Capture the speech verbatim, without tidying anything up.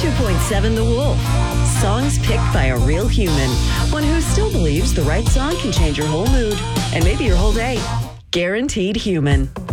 two point seven The Wolf. Songs picked by a real human. One who still believes the right song can change your whole mood and maybe your whole day. Guaranteed human.